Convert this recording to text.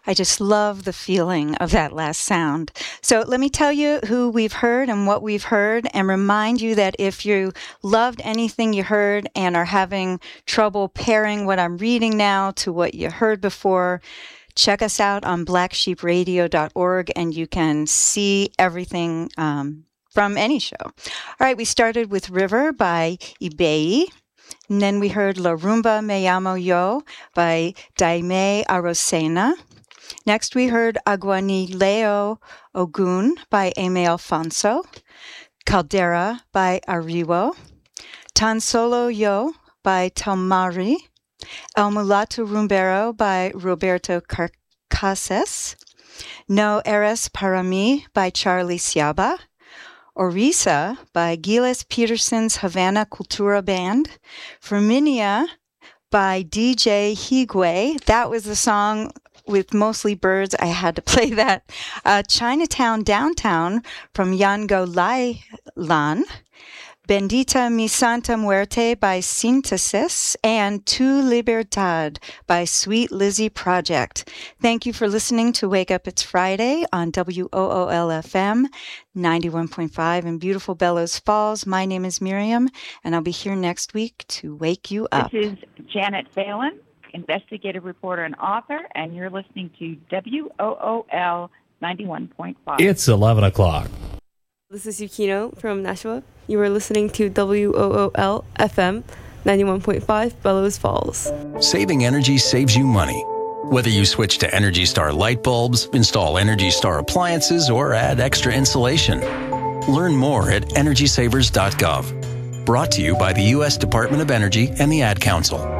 I just love the feeling of that last sound. So let me tell you who we've heard and what we've heard, and remind you that if you loved anything you heard and are having trouble pairing what I'm reading now to what you heard before, check us out on blacksheepradio.org and you can see everything from any show. All right, we started with River by Ibei. And then we heard La Rumba Me Llamo Yo by Daime Arosena. Next we heard Aguanileo Ogun by Aimé Alfonso. Caldera by Arrivo. Tan Solo Yo by Talmari. El Mulato Rumbero by Roberto Carcases. No Eres Para Mí by Charlie Ciaba. Orisa by Gilles Peterson's Havana Cultura Band. Ferminia by DJ Higwe. That was the song with mostly birds. I had to play that. Chinatown Downtown from Yango Lailan. Bendita Mi Santa Muerte by Synthesis, and Tu Libertad by Sweet Lizzie Project. Thank you for listening to Wake Up It's Friday on WOOL-FM 91.5 in beautiful Bellows Falls. My name is Miriam, and I'll be here next week to wake you up. This is Janet Phelan, investigative reporter and author, and you're listening to WOOL 91.5. It's 11 o'clock. This is Yukino from Nashua. You are listening to WOOL FM 91.5 Bellows Falls. Saving energy saves you money. Whether you switch to Energy Star light bulbs, install Energy Star appliances, or add extra insulation. Learn more at EnergySavers.gov. Brought to you by the U.S. Department of Energy and the Ad Council.